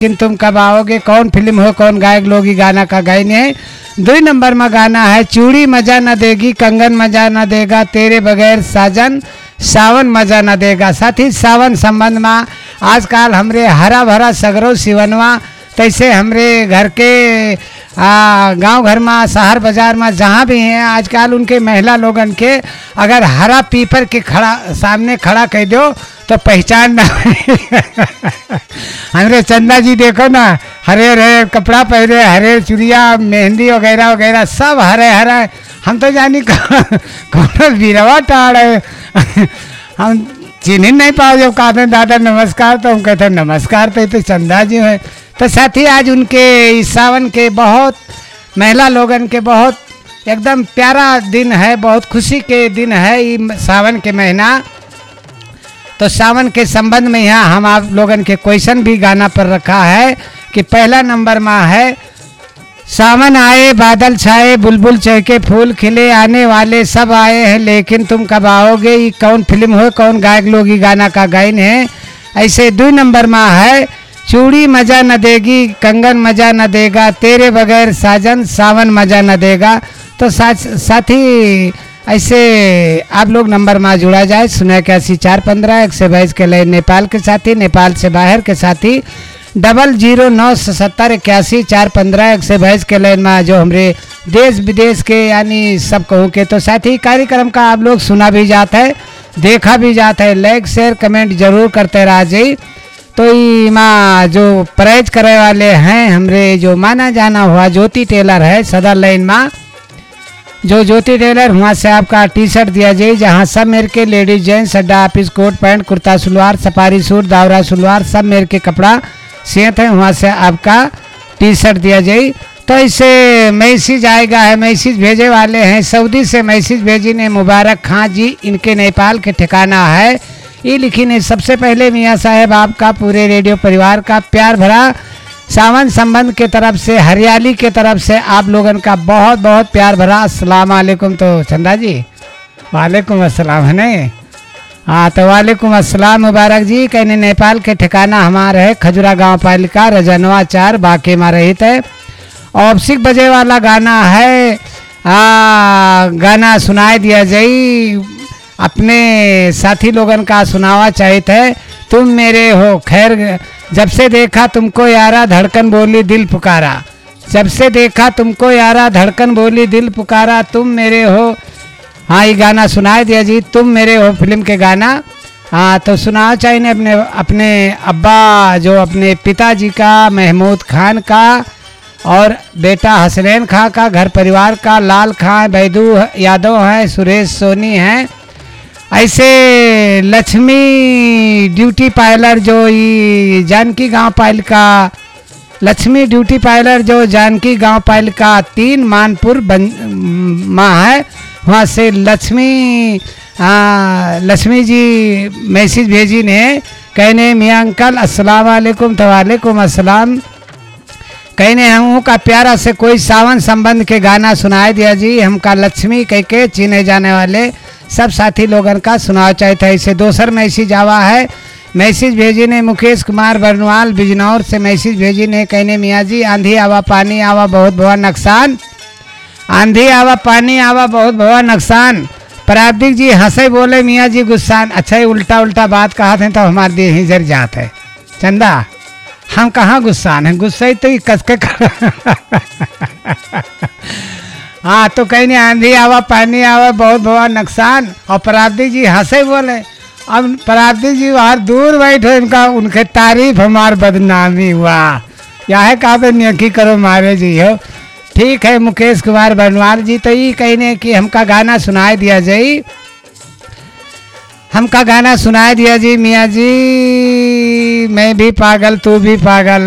लेकिन तुम कब आओगे, कौन फिल्म हो, कौन गायक लोग गाना का गायन है। 2 नंबर में गाना है चूड़ी मजा न देगी, कंगन मजा न देगा, तेरे बगैर साजन, सावन मजा न देगा। साथी सावन संबंध में आजकल हमरे हरा भरा सगरो सिवनवा, तैसे हमरे घर के गांव घर में, शहर बाजार में जहाँ भी हैं आजकल उनके महिला लोगन के अगर हरा पीपर के सामने खड़ा कह दो तो पहचान ना हमरे चंदा जी देखो ना, हरे हरे कपड़ा पहने, हरे चूड़िया, मेहंदी वगैरह वगैरह सब हरे हरे। हम तो जानी कौन बीरवा टाड़ है हम चिन्ह नहीं पाओ। जब कहते हैं दादा नमस्कार तो हम कहते हैं नमस्कार, तो चंदा जी है। तो साथी आज उनके इस सावन के बहुत महिला लोगन के बहुत एकदम प्यारा दिन है, बहुत खुशी के दिन है ये सावन के महीना। तो सावन के संबंध में यहाँ हम आप लोगन के क्वेश्चन भी गाना पर रखा है कि पहला नंबर में है सावन आए बादल छाए, बुलबुल चहके फूल खिले, आने वाले सब आए हैं लेकिन तुम कब आओगे। ये कौन फिल्म हो, कौन गायक लोग ये गाना का गायन है। ऐसे 2 नंबर में है चूड़ी मजा न देगी, कंगन मजा न देगा, तेरे बगैर साजन, सावन मजा न देगा। तो साथी ऐसे आप लोग नंबर में जुड़ा जाए 081 122 के लिए नेपाल के साथी, नेपाल से बाहर के साथी 0097 81 415 122 के लाइन में जो हमारे देश विदेश के यानी सब कहूँ के। तो साथी कार्यक्रम का आप लोग सुना भी जाता है, देखा भी जाता है, लाइक शेयर कमेंट जरूर करते रह जाइए। तो माँ जो प्राइज करे वाले हैं हमरे जो माना जाना हुआ ज्योति टेलर है सदर लाइन में, जो ज्योति टेलर वहाँ से आपका टी शर्ट दिया जाए जहाँ सब मेरे के लेडीज जेंट्स अड्डा ऑफिस कोट pant kurta salwar safari suit दावरा सलवार सब मेरे के कपड़ा सेहत है, वहाँ से आपका टी शर्ट दिया जाए। तो इससे मैसेज आएगा है, मैसेज भेजे वाले हैं सऊदी से मैसेज भेजी ने मुबारक खां जी, इनके नेपाल के ठिकाना है ये लिखी ने। सबसे पहले मियाँ साहब आपका पूरे रेडियो परिवार का प्यार भरा सावन संबंध के तरफ से, हरियाली के तरफ से आप लोगन का बहुत बहुत प्यार भरा अस्सलाम वालेकुम। तो चंदा जी वालेकुम अस्सलाम है नहीं, हाँ तो वालेकुम अस्सलाम मुबारक जी। कहने नेपाल के ठिकाना हमारा है खजुरा गांव पालिका रजनवा 4 बाकी में रहित है। औपसिक बजे वाला गाना है, गाना सुनाई दिया जाई अपने साथी लोगन का सुनावा चाहते है। तुम मेरे हो खैर, जब से देखा तुमको यारा धड़कन बोली दिल पुकारा, जब से देखा तुमको यारा धड़कन बोली दिल पुकारा, तुम मेरे हो। हाँ ये गाना सुनाई दिया जी, तुम मेरे हो फिल्म के गाना। हाँ तो सुनाओ चाहिए अपने अपने अब्बा जो अपने पिताजी का महमूद खान का और बेटा हसनैन खां का, घर परिवार का लाल खां बैदू यादव हैं, सुरेश सोनी हैं। ऐसे लक्ष्मी ड्यूटी पार्लर जो ये जानकी गांव पालिका, लक्ष्मी ड्यूटी पार्लर जो जानकी गांव पालिका 3 मानपुर माँ है, वहाँ से लक्ष्मी जी मैसेज भेजी ने कहने मियाँ अंकल अस्सलाम वालेकुम। तो वालेकुम अस्सलाम। कहने हम का प्यारा से कोई सावन संबंध के गाना सुनाए दिया जी, हमका लक्ष्मी कह के चीने जाने वाले सब साथी लोगन का सुनाओ चाहता है। इसे दोसर मैसेज आवा है, मैसेज भेजी ने मुकेश कुमार बरनवाल बिजनौर से मैसेज भेजी ने कहने मियाँ जी आंधी आवा पानी आवा बहुत बड़ा नुकसान, आंधी आवा पानी आवा बहुत बड़ा नुकसान। प्राब्दिक जी हंसे बोले मियाँ जी गुस्सान। अच्छा ही उल्टा उल्टा बात कहा थे तो हमारे दिए ही जर जात है चंदा, हम कहाँ गुस्सान है, गुस्सा ही तो ही कस के हाँ तो कहीं नहीं आंधी आवा पानी आवा बहुत बड़ा नुकसान। और प्राब्दिक जी हंसे बोले, अब प्राब्दिक जी बाहर दूर बैठे इनका उनके तारीफ हमार बदनामी हुआ, यह कहा पे नियकी करो मारे जी हो। ठीक है मुकेश कुमार बरनवाल जी, तो ये कहने कि हमका गाना सुनाई दिया जाए, हमका गाना सुनाई दिया जी मियाँ जी मैं भी पागल तू भी पागल।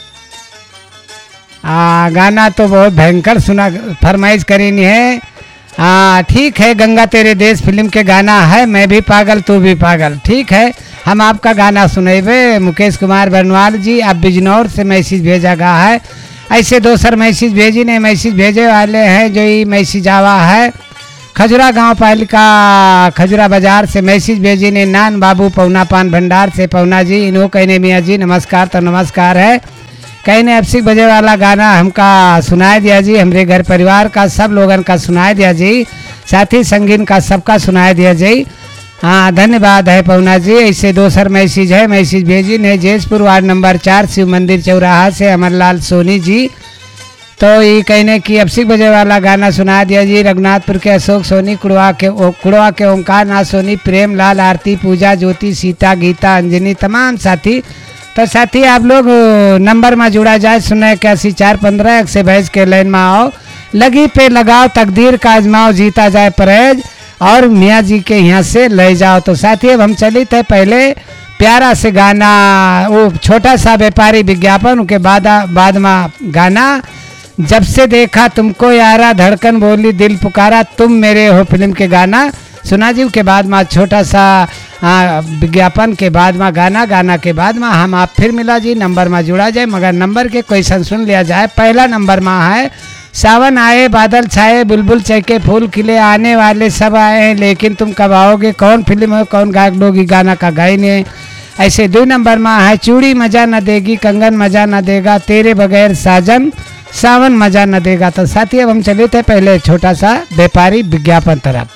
गाना तो बहुत भयंकर सुना फरमाइश करी नहीं है। ठीक है गंगा तेरे देश फिल्म के गाना है मैं भी पागल तू भी पागल। ठीक है हम आपका गाना सुनेबे मुकेश कुमार बरनवाल जी, आप बिजनौर से मैसेज भेजा गया है। ऐसे दोसर मैसेज भेजी ने मैसेज भेजे वाले हैं जो ये मैसेज आवा है खजुरा गांव पालिका खजुरा बाजार से मैसेज भेजी ने नान बाबू पौना पान भंडार से। पौना जी इन्हों कहने मियाँ जी नमस्कार। तो नमस्कार है कहीं ने एफसी बजे वाला गाना हमका सुनाए दिया जी, हमरे घर परिवार का सब लोगन का सुनाए दिया जी, साथी संगीन का सबका सुनाए दिया जी। हाँ धन्यवाद है पवना जी। ऐसे दोसर मैसेज है, मैसेज भेजी ने जयपुर वार्ड नंबर 4 शिव मंदिर चौराहा से अमरलाल सोनी जी। तो ये कहने की एफसी बजे वाला गाना सुना दिया जी। रघुनाथपुर के अशोक सोनी, कुड़वा के ओंकार नाथ सोनी, प्रेम लाल, आरती, पूजा, ज्योति, सीता, गीता, अंजनी, तमाम साथी। तो साथी आप लोग नंबर में जुड़ा जाए 081-415 से भैंस के लाइन में आओ, लगी पे लगाओ, तकदीर का आजमाओ, जीता जाए परहेज और मियाँ जी के यहाँ से ले जाओ। तो साथी अब हम चली थे पहले प्यारा से गाना, वो छोटा सा व्यापारी विज्ञापन, उनके बाद में गाना जब से देखा तुमको यारा, धड़कन बोली दिल पुकारा, तुम मेरे हो फिल्म के गाना सुना जी। के बाद में छोटा सा विज्ञापन के बाद में गाना के बाद में हम आप फिर मिला जी, नंबर में जुड़ा जाए। मगर नंबर के क्वेश्चन सुन लिया जाए। पहला नंबर में है, सावन आए बादल छाए, बुलबुल चहके फूल खिले, आने वाले सब आए हैं लेकिन तुम कब आओगे, कौन फिल्म है, कौन गायक लोग गाना का गायने। ऐसे 2 नंबर में है, चूड़ी मजा न देगी, कंगन मजा न देगा, तेरे बगैर साजन, सावन मजा न देगा। तो साथी अब हम चले थे पहले छोटा सा व्यापारी विज्ञापन तरफ।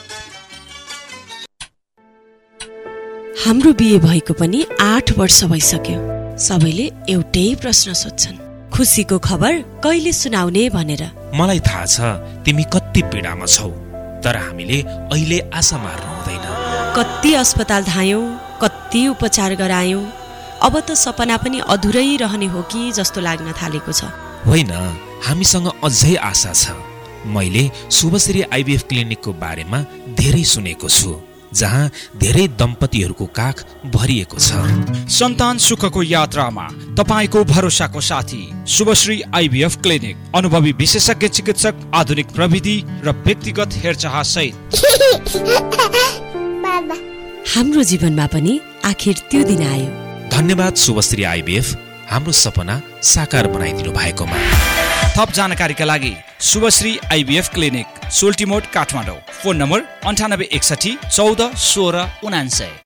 हाम्रो बिहे भएको पनि 8 वर्ष भइसक्यो। सबैले एउटै प्रश्न सोध्छन्, खुसीको खबर कहिले सुनाउने भनेर। मलाई थाहा छ तिमी कति पीडामा छौ, तर हामीले अहिले आशा मार्नु हुँदैन। कति अस्पताल धायौं, कति उपचार गरायौं, अब त सपना पनि अधुरै रहने हो कि जस्तो लाग्न थालेको छ। होइन, हामीसँग अझै आशा छ। मैले शुभश्री आइभीएफ क्लिनिकको बारेमा धेरै सुनेको छु, जहाँ धेरै दम्पतिहरूको काख भरिएको छ। सन्तान सुखको यात्रामा तपाईको भरोसाको साथी शुभश्री आइभीएफ क्लिनिक, अनुभवी विशेषज्ञ चिकित्सक, आधुनिक प्रविधि र व्यक्तिगत हेरचाह सहित। हाम्रो जीवनमा पनि आखिर त्यो दिन आयो। धन्यवाद शुभश्री आइभीएफ, हाम्रो सपना साकार बनाइदिनु भएकोमा। थप जानकारीका लागि शुभश्री आइभीएफ क्लिनिक, सोल्टी मोड, काठमाडौँ। Phone number 9861 14 16 99।